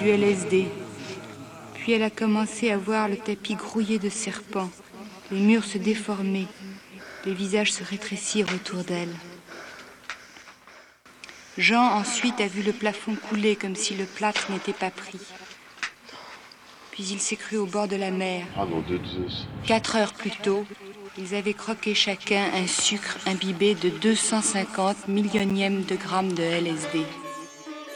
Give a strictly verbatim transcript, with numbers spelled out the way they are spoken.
du L S D. Puis elle a commencé à voir le tapis grouillé de serpents, les murs se déformer, les visages se rétrécir autour d'elle. Jean ensuite a vu le plafond couler comme si le plâtre n'était pas pris. Puis il s'est cru au bord de la mer. Quatre heures plus tôt, ils avaient croqué chacun un sucre imbibé de deux cent cinquante millionièmes de grammes de L S D.